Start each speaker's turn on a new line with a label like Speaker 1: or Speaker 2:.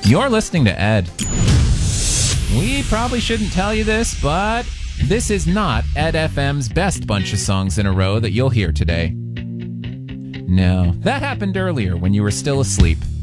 Speaker 1: You're listening to Ed. We probably shouldn't tell you this, but this is not Ed FM's best bunch of songs in a row that you'll hear today. No, that happened earlier when you were still asleep.